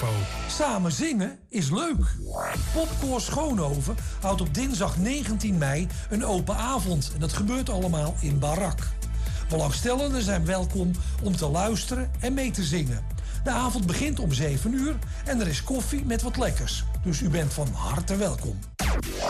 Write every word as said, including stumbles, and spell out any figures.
info. Samen zingen is leuk. Popkoor Schoonhoven houdt op dinsdag negentien mei een open avond. En dat gebeurt allemaal in Barak. Belangstellenden zijn welkom om te luisteren en mee te zingen. De avond begint om zeven uur en er is koffie met wat lekkers. Dus u bent van harte welkom.